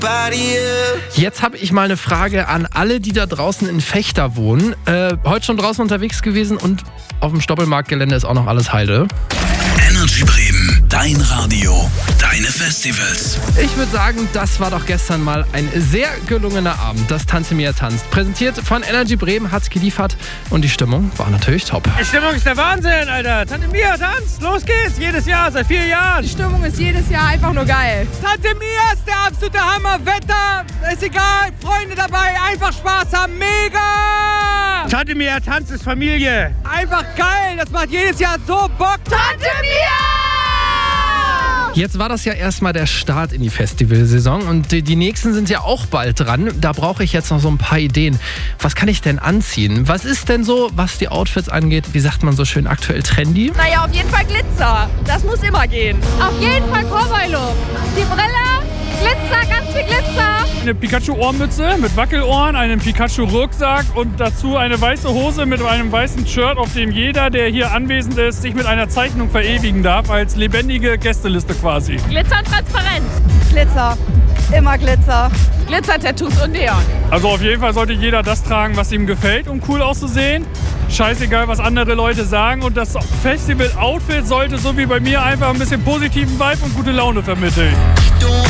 Jetzt habe ich mal eine Frage an alle, die da draußen in Vechta wohnen. Heute schon draußen unterwegs gewesen und auf dem Stoppelmarktgelände ist auch noch alles heile. Energy Bremen, dein Radio, deine Festivals. Ich würde sagen, das war doch gestern mal ein sehr gelungener Abend, das Tante Mia tanzt. Präsentiert von Energy Bremen, hat's geliefert und die Stimmung war natürlich top. Die Stimmung ist der Wahnsinn, Alter. Tante Mia tanzt, los geht's, jedes Jahr, seit 4 Jahren. Die Stimmung ist jedes Jahr einfach nur geil. Tante Mia ist der absolute Hammer, Wetter, ist egal, Freunde dabei, einfach Spaß haben, mega! Tante Mia tanzt ist Familie. Einfach geil, das macht jedes Jahr so Bock. Tante Mia! Jetzt war das ja erstmal der Start in die Festivalsaison und die nächsten sind ja auch bald dran. Da brauche ich jetzt noch so ein paar Ideen. Was kann ich denn anziehen? Was ist denn so, was die Outfits angeht, wie sagt man so schön, aktuell trendy? Naja, auf jeden Fall Glitzer. Das muss immer gehen. Auf jeden Fall Cowboy-Look. Die Brille, Glitzer, ganz viel Glitzer. Eine Pikachu-Ohrmütze mit Wackelohren, einen Pikachu-Rucksack und dazu eine weiße Hose mit einem weißen Shirt, auf dem jeder, der hier anwesend ist, sich mit einer Zeichnung verewigen darf, als lebendige Gästeliste quasi. Glitzer und transparent. Glitzer. Immer Glitzer. Glitzer-Tattoos und Neon. Also auf jeden Fall sollte jeder das tragen, was ihm gefällt, um cool auszusehen. Scheißegal, was andere Leute sagen. Und das Festival-Outfit sollte, so wie bei mir, einfach ein bisschen positiven Vibe und gute Laune vermitteln.